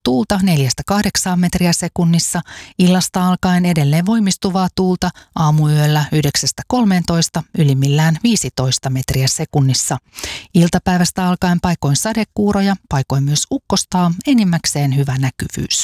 tuulta 4-8 metriä sekunnissa, illasta alkaen edelleen voimistuvaa tuulta, aamuyöllä 9-13, ylimmillään 15 metriä sekunnissa. Iltapäivästä alkaen paikoin sadekuuroja, paikoin myös ukkostaa, enimmäkseen hyvä näkyvyys.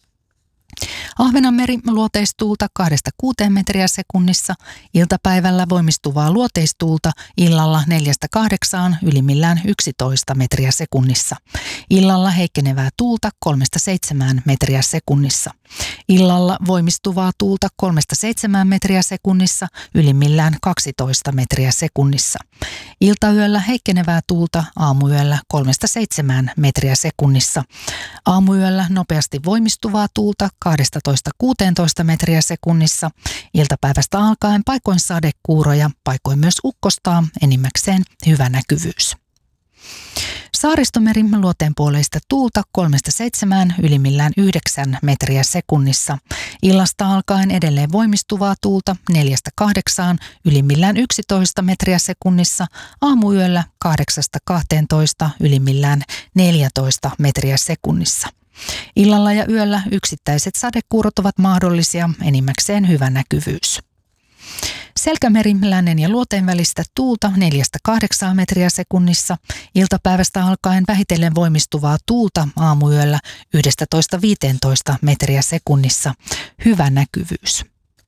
Ahvenanmeri luoteistuulta 2-6 metriä sekunnissa, iltapäivällä voimistuvaa luoteistuulta, illalla 4-8, ylimmillään 11 metriä sekunnissa. Illalla heikkenevää tuulta 3-7 metriä sekunnissa. Illalla voimistuvaa tuulta 3-7 metriä sekunnissa, ylimmillään 12 metriä sekunnissa. Iltayöllä heikkenevää tuulta, aamuyöllä 3-7 metriä sekunnissa. Aamuyöllä nopeasti voimistuvaa tuulta 12-16 metriä sekunnissa. Iltapäivästä alkaen paikoin sadekuuroja, paikoin myös ukkostaa, enimmäkseen hyvä näkyvyys. Saaristomeri luoteenpuoleista tuulta 3-7, ylimmillään 9 metriä sekunnissa. Illasta alkaen edelleen voimistuvaa tuulta 4-8, ylimmillään 11 metriä sekunnissa. Aamuyöllä 8-12, ylimmillään 14 metriä sekunnissa. Illalla ja yöllä yksittäiset sadekuurot ovat mahdollisia, enimmäkseen hyvä näkyvyys. Selkämeri lännen ja luoteen välistä tuulta 4-8 metriä sekunnissa. Iltapäivästä alkaen vähitellen voimistuvaa tuulta, aamuyöllä 11-15 metriä sekunnissa. Hyvä näkyvyys.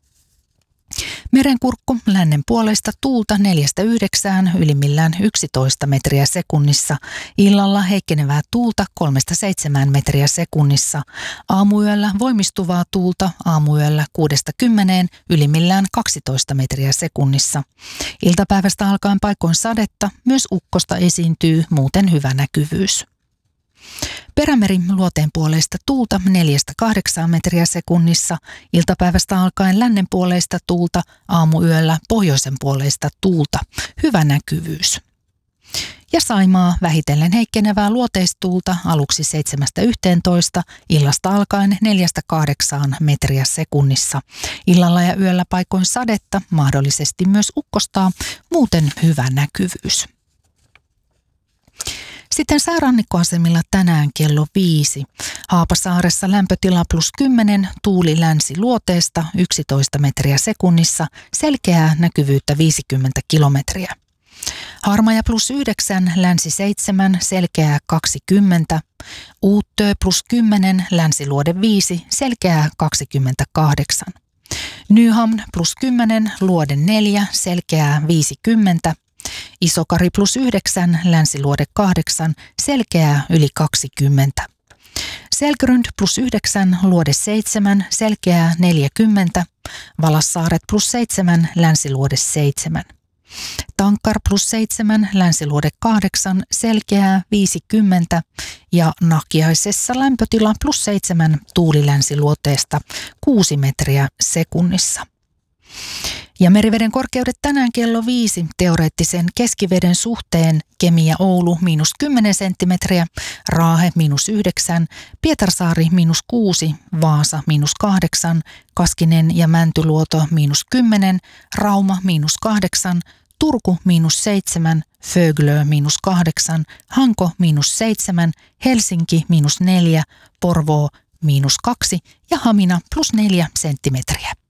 Merenkurkku lännen puoleista tuulta 4-9, ylimmillään 11 metriä sekunnissa. Illalla heikkenevää tuulta 3-7 metriä sekunnissa. Aamuyöllä voimistuvaa tuulta, aamuyöllä 6-10, ylimmillään 12 metriä sekunnissa. Iltapäivästä alkaen paikoin sadetta, myös ukkosta esiintyy, muuten hyvä näkyvyys. Perämeri luoteen puoleista tuulta 4-8 metriä sekunnissa, iltapäivästä alkaen lännen puoleista tuulta, aamuyöllä pohjoisen puoleista tuulta, hyvä näkyvyys. Ja Saimaa vähitellen heikkenevää luoteistuulta aluksi 7-11, illasta alkaen 4-8 metriä sekunnissa. Illalla ja yöllä paikoin sadetta, mahdollisesti myös ukkostaa, muuten hyvä näkyvyys. Sitten säärannikkoasemilla tänään kello 5. Haapasaaressa lämpötila +10, tuuli länsi-luoteesta 11 metriä sekunnissa, selkeää näkyvyyttä 50 kilometriä. Harmaja +9, länsi 7, selkeää 20. Uuttöö +10, länsiluode 5, selkeää 28. Nyhamn +10, luode 4, selkeää 50. Isokari +9, länsiluode 8, selkeää yli 20. Selgrund +9, luode 7, selkeää 40. Valassaaret +7, länsiluode 7. Tankkar +7, länsiluode 8, selkeää 50. Ja Nahkiaisessa lämpötila +7, tuuli länsiluoteesta 6 metriä sekunnissa. Ja meriveden korkeudet tänään kello 5, teoreettisen keskiveden suhteen Kemi ja Oulu -10 senttimetriä, Raahe -9, Pietarsaari -6, Vaasa -8, Kaskinen ja Mäntyluoto -10, Rauma -8, Turku -7, Föglö -8, Hanko -7, Helsinki -4, Porvoo -2 ja Hamina +4 senttimetriä.